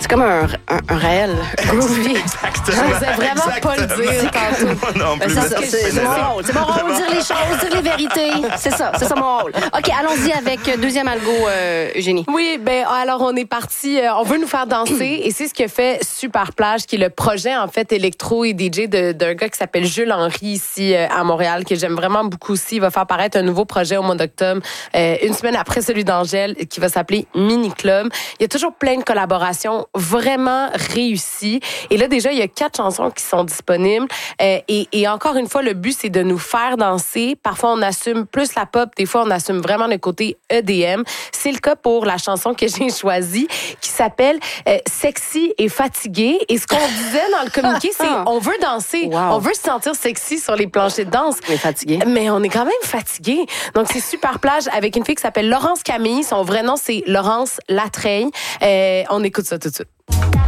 C'est comme un réel groovy. Exactement. Je sais vraiment pas le dire tantôt. Moi non plus. C'est mon rôle. C'est mon rôle, dire les choses, dire les vérités. C'est ça mon rôle. OK, allons-y avec deuxième algo, Eugénie. Oui, ben alors on est parti, on veut nous faire danser et c'est ce que fait Super Plage, qui est le projet en fait électro et DJ d'un gars qui s'appelle Jules Henry ici à Montréal, que j'aime vraiment beaucoup aussi. Il va faire paraître un nouveau projet au mois d'octobre, une semaine après celui d'Angèle, qui va s'appeler Mini Club. Il y a toujours plein de collaborations vraiment réussies. Et là déjà, il y a 4 chansons qui sont disponibles. Et encore une fois, le but c'est de nous faire danser. Parfois on assume plus la pop, des fois on assume vraiment le côté EDM. C'est le cas pour la chanson que j'ai choisie, qui s'appelle Sexy et fatigué. Et ce qu'on disait dans le communiqué, c'est on veut danser, on veut se sentir sexy sur les planchers de danse. On est fatigué. Mais on est quand même fatigué. Donc c'est Super Plage avec une fille qui s'appelle Laurence Camille. Son vrai nom c'est Laurence Latreille. On écoute ça tout de suite.